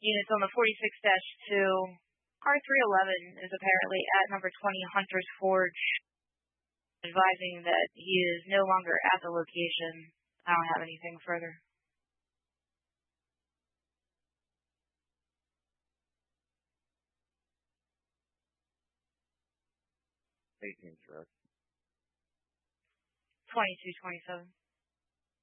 Units on the 46-2. R311 is apparently at number 20 Hunter's Forge, advising that he is no longer at the location. I don't have anything further. 18 truck. 2227.